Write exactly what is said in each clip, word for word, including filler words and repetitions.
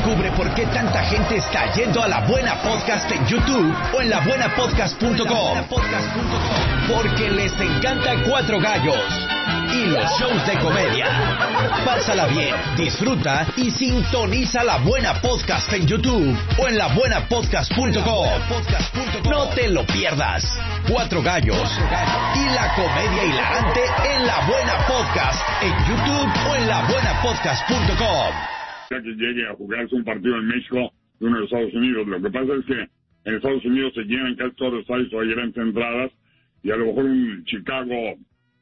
Descubre por qué tanta gente está yendo a La Buena Podcast en YouTube o en la buena podcast punto com. Porque les encanta Cuatro Gallos y los shows de comedia. Pásala bien, disfruta y sintoniza La Buena Podcast en YouTube o en la buena podcast punto com. No te lo pierdas. Cuatro Gallos y la comedia hilarante en La Buena Podcast en YouTube o en la buena podcast punto com. Que llegue a jugarse un partido en México y uno de Estados Unidos. Lo que pasa es que en Estados Unidos se llenan casi todos los estadios, hay grandes entradas, y a lo mejor un Chicago,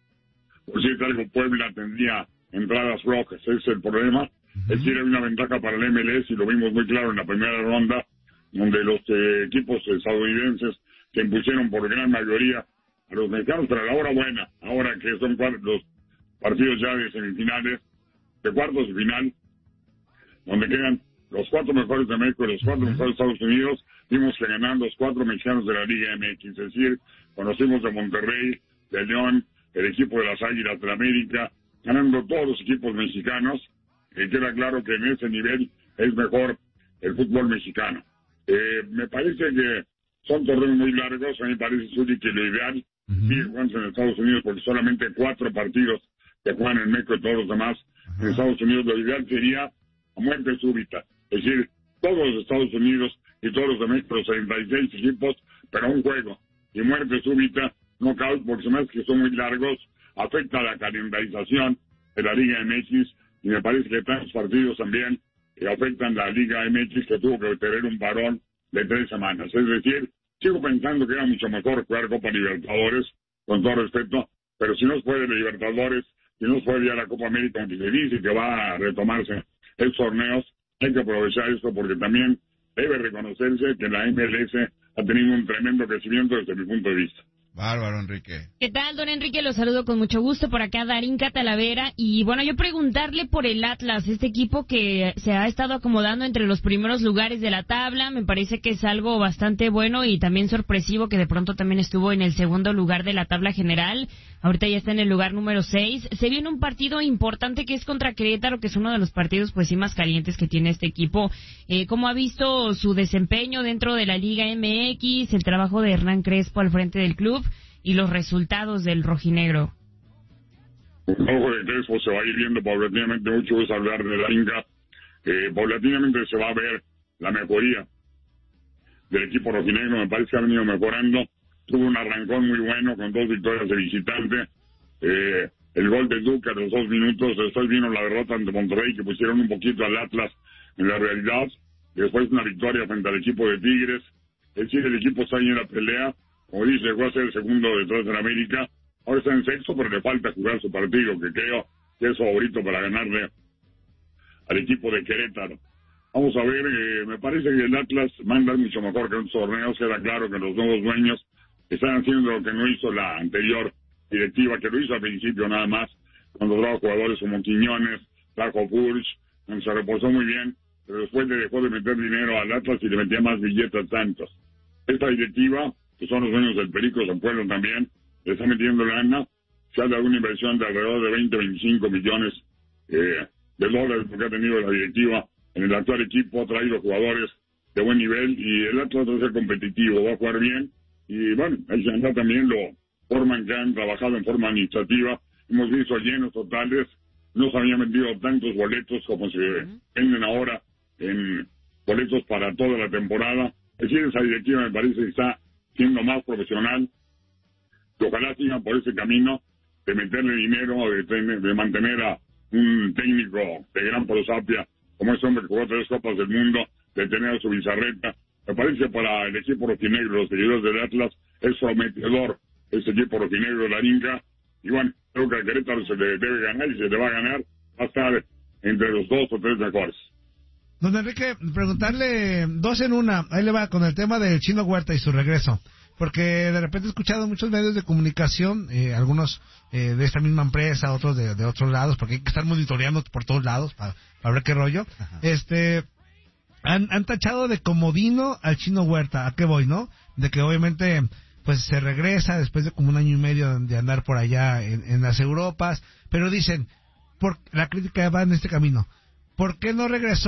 por decir algo, Puebla tendría entradas rojas. Ese es el problema. Uh-huh. Es decir, hay una ventaja para el M L S, y lo vimos muy claro en la primera ronda, donde los eh, equipos estadounidenses se impusieron por gran mayoría a los mexicanos, pero a la hora buena, ahora que son cuatro, los partidos ya de semifinales, de cuartos y final, donde quedan los cuatro mejores de México y los cuatro mejores de Estados Unidos, vimos que ganan los cuatro mexicanos de la Liga M X, es decir, conocimos de Monterrey, de León, el equipo de las Águilas de la América, ganando todos los equipos mexicanos, y queda claro que en ese nivel es mejor el fútbol mexicano. Eh, me parece que son torneos muy largos, a mí me parece, Zuli, que lo ideal uh-huh. sigue jugándose en Estados Unidos, porque solamente cuatro partidos que juegan en México y todos los demás uh-huh. en Estados Unidos. Lo ideal sería a muerte súbita, es decir, todos los Estados Unidos y todos los de México, los treinta y seis equipos, pero un juego, y muerte súbita, knockout, porque se me hace que son muy largos, afecta la calendarización de la Liga M X, y me parece que tantos partidos también que afectan la Liga M X, que tuvo que tener un parón de tres semanas. Es decir, sigo pensando que era mucho mejor jugar Copa Libertadores, con todo respeto, pero si no se puede Libertadores, si no se puede ya la Copa América, aunque se dice que va a retomarse esos torneos, hay que aprovechar esto, porque también debe reconocerse que la M L S ha tenido un tremendo crecimiento desde mi punto de vista. Bárbaro, Enrique. ¿Qué tal, don Enrique? Los saludo con mucho gusto. Por acá, Darín Catalavera. Y bueno, yo preguntarle por el Atlas, este equipo que se ha estado acomodando entre los primeros lugares de la tabla. Me parece que es algo bastante bueno y también sorpresivo, que de pronto también estuvo en el segundo lugar de la tabla general. Ahorita ya está en el lugar número seis. Se viene un partido importante que es contra Querétaro, que es uno de los partidos pues sí más calientes que tiene este equipo. Eh, ¿Cómo ha visto su desempeño dentro de la Liga M X, el trabajo de Hernán Crespo al frente del club y los resultados del rojinegro? El ojo de Crespo se va a ir viendo paulatinamente. Mucho es hablar de la Inca. Eh, paulatinamente se va a ver la mejoría del equipo rojinegro. Me parece que ha venido mejorando. Tuvo un arrancón muy bueno con dos victorias de visitante. Eh, el gol de Duque a los dos minutos. Después vino la derrota ante Monterrey, que pusieron un poquito al Atlas en la realidad. Después una victoria frente al equipo de Tigres. Es decir, el equipo está ahí en la pelea. Como dice, llegó a ser el segundo detrás de la América. Ahora está en sexto, pero le falta jugar su partido, que creo que es favorito para ganarle al equipo de Querétaro. Vamos a ver, eh, me parece que el Atlas manda mucho mejor que en otros torneos. Queda claro que los nuevos dueños están haciendo lo que no hizo la anterior directiva, que lo hizo al principio nada más, cuando trajo jugadores como Quiñones, trajo Furch, se reposó muy bien, pero después le dejó de meter dinero al Atlas y le metía más billetes a Santos. Esta directiva, que son los dueños del Perico San Pueblo también, le está metiendo lana, se ha dado una inversión de alrededor de veinte, veinticinco millones eh, de dólares, porque ha tenido la directiva en el actual equipo, ha traído jugadores de buen nivel, y el Atlas va a ser competitivo, va a jugar bien, y bueno, ahí se anda también lo forman que han trabajado en forma administrativa. Hemos visto llenos totales, no se habían vendido tantos boletos como se venden ahora en boletos para toda la temporada. Es decir, esa directiva me parece que está siendo más profesional, que ojalá sigan por ese camino de meterle dinero, de, tener, de mantener a un técnico de gran prosapia como ese hombre que jugó tres Copas del Mundo, de tener a su Bizarreta. Me parece que para el equipo rojinegro, los seguidores del Atlas, es prometedor ese equipo rojinegro de la Inca, y bueno, creo que a Querétaro se le debe ganar, y se le va a ganar, va a estar entre los dos o tres mejores. Don Enrique, preguntarle dos en una, ahí le va con el tema del Chino Huerta y su regreso, porque de repente he escuchado muchos medios de comunicación, eh, algunos eh, de esta misma empresa, otros de, de otros lados, porque hay que estar monitoreando por todos lados para, para ver qué rollo. Ajá. Este, han, han tachado de comodino al Chino Huerta. ¿A qué voy, no? De que obviamente pues se regresa después de como un año y medio de andar por allá en, en las Europas, pero dicen, por la crítica va en este camino, ¿por qué no regresó